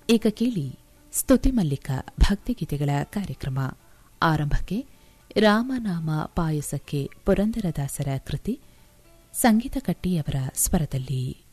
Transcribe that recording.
ಈಗ ಕೇಳಿ ಸ್ತುತಿ ಮಲ್ಲಿಕ ಭಕ್ತಿಗೀತೆಗಳ ಕಾರ್ಯಕ್ರಮ. ಆರಂಭಕ್ಕೆ ರಾಮನಾಮ ಪಾಯಸಕ್ಕೆ ಪುರಂದರದಾಸರ ಕೃತಿ, ಸಂಗೀತ ಕಟ್ಟಿಯವರ ಸ್ವರದಲ್ಲಿ.